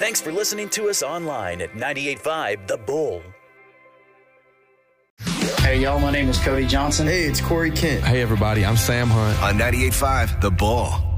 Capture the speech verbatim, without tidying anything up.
Thanks for listening to us online at ninety-eight point five The Bull. Hey, y'all, my name is Cody Johnson. Hey, it's Corey Kent. Hey, everybody, I'm Sam Hunt. On ninety-eight point five The Bull.